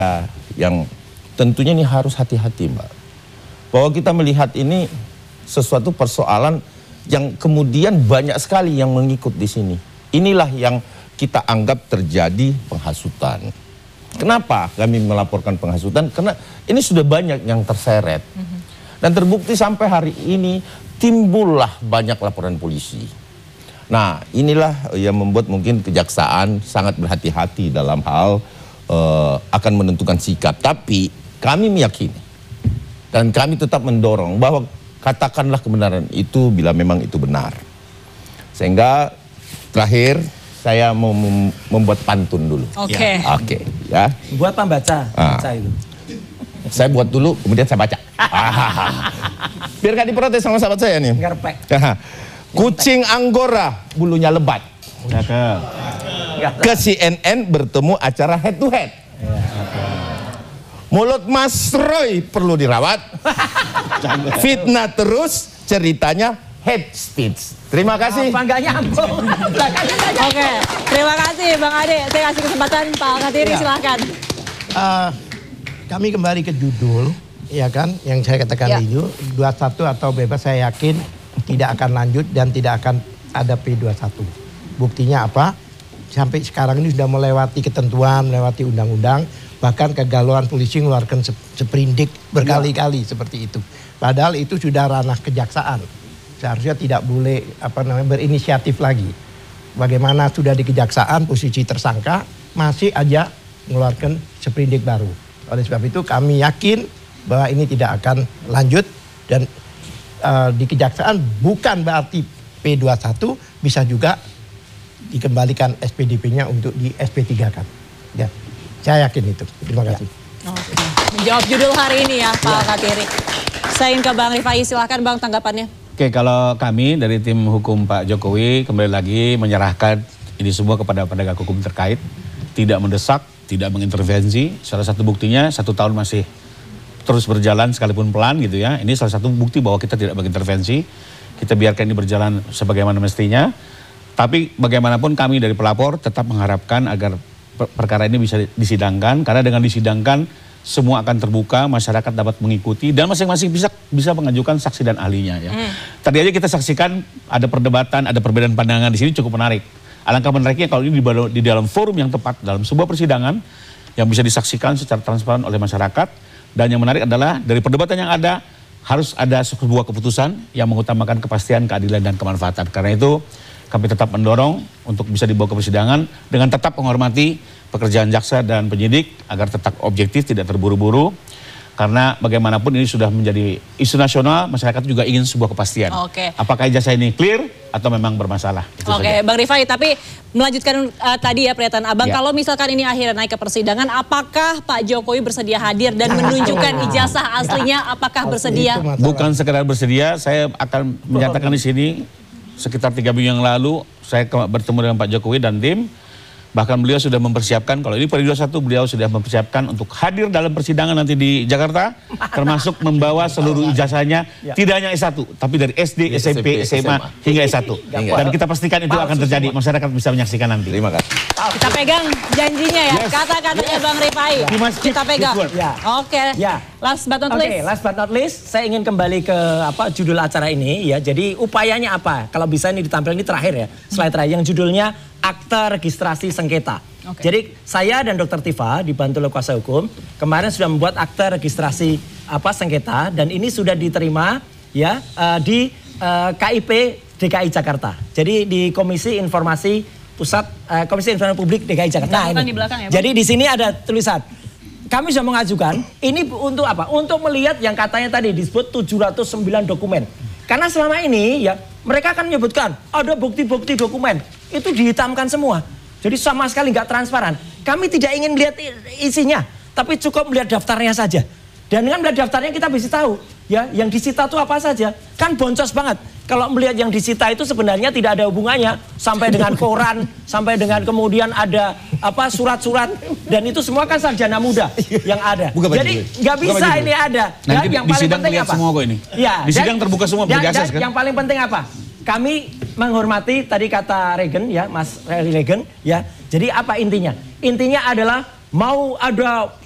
yang tentunya ini harus hati-hati, Mbak. Bahwa kita melihat ini sesuatu persoalan yang kemudian banyak sekali yang mengikut di sini. Inilah yang kita anggap terjadi penghasutan. Kenapa kami melaporkan penghasutan? Karena ini sudah banyak yang terseret. Dan terbukti sampai hari ini timbullah banyak laporan polisi. Nah, inilah yang membuat mungkin kejaksaan sangat berhati-hati dalam hal akan menentukan sikap. Tapi kami meyakini dan kami tetap mendorong bahwa katakanlah kebenaran itu bila memang itu benar. Sehingga terakhir saya mau membuat pantun dulu. Oke. Oke, ya. Buat pembaca, baca itu. Saya buat dulu, kemudian saya baca. Biar gak diprotes sama sahabat saya nih. Ngerpek. Kucing Anggora bulunya lebat. Ke CNN bertemu acara head to head. Mulut Mas Roy perlu dirawat. Fitnah terus, ceritanya head speech. Terima kasih. Apa nggak nyambung? Oke, terima kasih Bang Ade. Saya kasih kesempatan Pak Al-Khatiri, silahkan. Kami kembali ke judul, ya kan, yang saya katakan itu 21 atau bebas, saya yakin tidak akan lanjut dan tidak akan ada P21. Buktinya apa? Sampai sekarang ini sudah melewati ketentuan, melewati undang-undang, bahkan kegalauan polisi mengeluarkan seprindik berkali-kali seperti itu. Padahal itu sudah ranah kejaksaan. Seharusnya tidak boleh berinisiatif lagi. Bagaimana sudah di kejaksaan posisi tersangka masih aja mengeluarkan seprindik baru. Oleh sebab itu kami yakin bahwa ini tidak akan lanjut dan di kejaksaan bukan berarti P21, bisa juga dikembalikan SPDP-nya untuk di SP3 kan. Ya, saya yakin itu. Terima kasih. Oke. Menjawab judul hari ini ya Pak Al-Khatiri. Saya ingin ke Bang Rifai, silahkan Bang tanggapannya. Oke, kalau kami dari tim hukum Pak Jokowi kembali lagi menyerahkan ini semua kepada penegak hukum terkait. Tidak mendesak, tidak mengintervensi. Salah satu buktinya 1 tahun masih terus berjalan sekalipun pelan gitu ya. Ini salah satu bukti bahwa kita tidak mengintervensi. Kita biarkan ini berjalan sebagaimana mestinya. Tapi bagaimanapun kami dari pelapor tetap mengharapkan agar perkara ini bisa disidangkan. Karena dengan disidangkan semua akan terbuka, masyarakat dapat mengikuti dan masing-masing bisa mengajukan saksi dan ahlinya ya. Tadi aja kita saksikan ada perdebatan, ada perbedaan pandangan di sini cukup menarik. Alangkah menariknya kalau ini di dalam forum yang tepat, dalam sebuah persidangan yang bisa disaksikan secara transparan oleh masyarakat. Dan yang menarik adalah dari perdebatan yang ada harus ada sebuah keputusan yang mengutamakan kepastian, keadilan dan kemanfaatan. Karena itu kami tetap mendorong untuk bisa dibawa ke persidangan dengan tetap menghormati pekerjaan jaksa dan penyidik agar tetap objektif, tidak terburu-buru. Karena bagaimanapun ini sudah menjadi isu nasional, masyarakat juga ingin sebuah kepastian. Oke. Apakah ijazah ini clear atau memang bermasalah? Oke, Bang Rifai, tapi melanjutkan tadi ya pernyataan Abang, kalau misalkan ini akhirnya naik ke persidangan, apakah Pak Jokowi bersedia hadir dan menunjukkan ijazah aslinya, apakah bersedia? Bukan sekedar bersedia, saya akan menyatakan di sini sekitar 3 minggu yang lalu, saya bertemu dengan Pak Jokowi dan tim. Bahkan beliau sudah mempersiapkan, kalau ini P21 beliau sudah mempersiapkan untuk hadir dalam persidangan nanti di Jakarta, termasuk membawa seluruh ijazahnya, tidak hanya S1, tapi dari SD, SMP, SMA, hingga S1. Dan kita pastikan itu akan terjadi, masyarakat bisa menyaksikan nanti. Terima kasih. Kita pegang janjinya ya, kata-katanya Bang Rifai. Kita pegang. Oke, last but not least. Oke, last but not least, saya ingin kembali ke judul acara ini ya. Jadi upayanya apa? Kalau bisa ini ditampilkan ini terakhir ya, slide terakhir yang judulnya Akta Registrasi Sengketa. Jadi saya dan Dr. Tifa dibantu oleh kuasa hukum kemarin sudah membuat akta registrasi sengketa dan ini sudah diterima ya di KIP DKI Jakarta. Jadi di Komisi Informasi Pusat Komisi Informasi Publik DKI Jakarta. Nah, di belakang ya, Bang? Jadi di sini ada tulisan. Kami sudah mengajukan ini untuk apa? Untuk melihat yang katanya tadi disebut 709 dokumen. Karena selama ini ya mereka akan menyebutkan ada bukti-bukti dokumen. Itu dihitamkan semua. Jadi sama sekali nggak transparan. Kami tidak ingin melihat isinya, tapi cukup melihat daftarnya saja. Dan dengan melihat daftarnya kita bisa tahu ya yang disita itu apa saja. Kan boncos banget. Kalau melihat yang disita itu sebenarnya tidak ada hubungannya sampai dengan koran, sampai dengan kemudian ada surat-surat dan itu semua kan sarjana muda yang ada. Jadi nggak bisa ini ada. Nanti yang paling penting apa? Semua kok ini. Ya, di sidang terbuka semua berjasa kan? Yang paling penting apa? Kami menghormati tadi kata Regen ya, Mas Regen ya. Jadi apa intinya? Intinya adalah mau ada